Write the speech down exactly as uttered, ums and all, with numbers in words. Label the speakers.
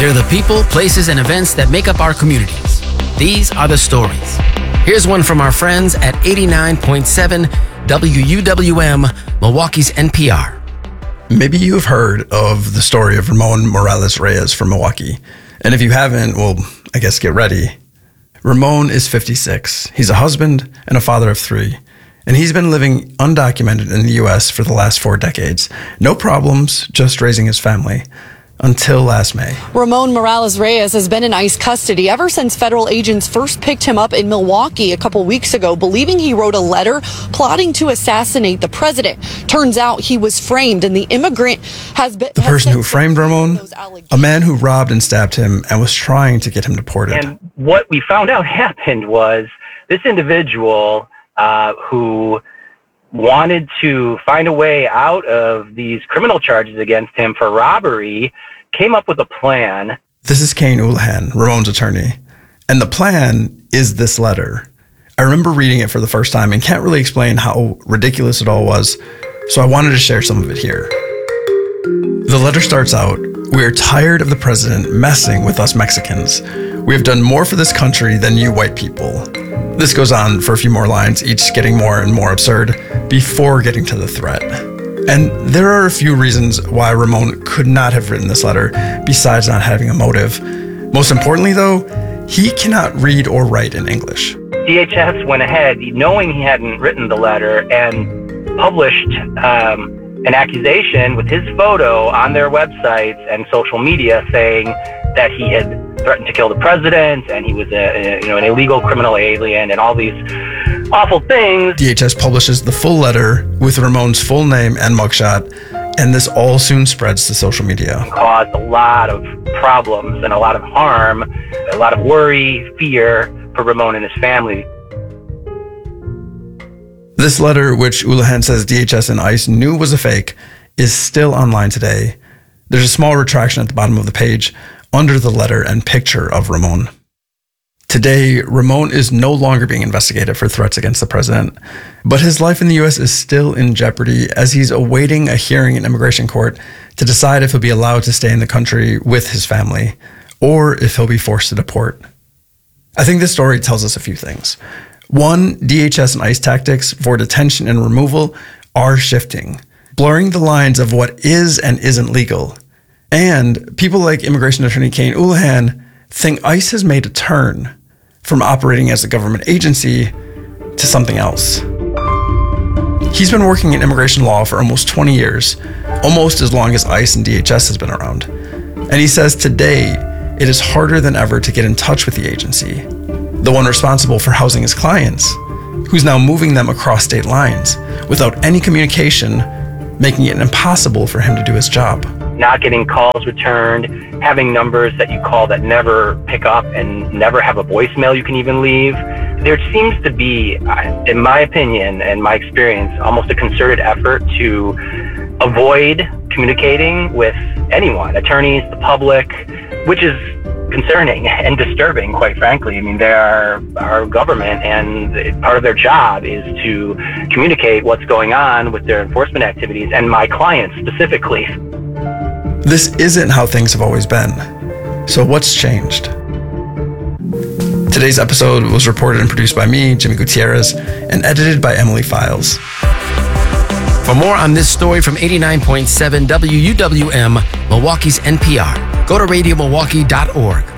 Speaker 1: They're the people, places, and events that make up our communities. These are the stories. Here's one from our friends at eighty-nine point seven W U W M, Milwaukee's N P R.
Speaker 2: Maybe you've heard of the story of Ramon Morales Reyes from Milwaukee. And if you haven't, well, I guess get ready. Ramon is fifty-six. He's a husband and a father of three. And he's been living undocumented in the U S for the last four decades. No problems, just raising his family. Until last May.
Speaker 3: Ramon Morales Reyes has been in ICE custody ever since federal agents first picked him up in Milwaukee a couple weeks ago, believing he wrote a letter plotting to assassinate the president. Turns out he was framed, and the immigrant has been...
Speaker 2: The person who framed Ramon, a man who robbed and stabbed him and was trying to get him deported.
Speaker 4: And what we found out happened was this individual uh, who wanted to find a way out of these criminal charges against him for robbery, came up with a plan.
Speaker 2: This is Kane Oulahan, Ramon's attorney. And the plan is this letter. I remember reading it for the first time and can't really explain how ridiculous it all was, so I wanted to share some of it here. The letter starts out, "We are tired of the president messing with us Mexicans. We have done more for this country than you white people." This goes on for a few more lines, each getting more and more absurd, before getting to the threat. And there are a few reasons why Ramon could not have written this letter, besides not having a motive. Most importantly, though, he cannot read or write in English.
Speaker 4: D H S went ahead, knowing he hadn't written the letter, and published um, an accusation with his photo on their websites and social media saying that he had threatened to kill the president, and he was a, a you know an illegal criminal alien, and all these awful things.
Speaker 2: D H S publishes the full letter with Ramon's full name and mugshot, and this all soon spreads to social media.
Speaker 4: It caused a lot of problems and a lot of harm, a lot of worry, fear for Ramon and his family.
Speaker 2: This letter, which Oulahan says D H S and ICE knew was a fake, is still online today. There's a small retraction at the bottom of the page under the letter and picture of Ramon. Today, Ramon is no longer being investigated for threats against the president, but his life in the U S is still in jeopardy as he's awaiting a hearing in immigration court to decide if he'll be allowed to stay in the country with his family, or if he'll be forced to deport. I think this story tells us a few things. One, D H S and ICE tactics for detention and removal are shifting, blurring the lines of what is and isn't legal. And people like immigration attorney Kane Oulahan think ICE has made a turn from operating as a government agency to something else. He's been working in immigration law for almost twenty years, almost as long as ICE and D H S has been around. And he says today it is harder than ever to get in touch with the agency, the one responsible for housing his clients, who's now moving them across state lines without any communication, making it impossible for him to do his job.
Speaker 4: Not getting calls returned, having numbers that you call that never pick up and never have a voicemail you can even leave. There seems to be, in my opinion and my experience, almost a concerted effort to avoid communicating with anyone, attorneys, the public, which is concerning and disturbing, quite frankly. I mean, they are our government, and part of their job is to communicate what's going on with their enforcement activities and my clients specifically.
Speaker 2: This isn't how things have always been. So what's changed? Today's episode was reported and produced by me, Jimmy Gutierrez, and edited by Emily Files.
Speaker 1: For more on this story from eighty-nine point seven W U W M, Milwaukee's N P R, go to radio milwaukee dot org.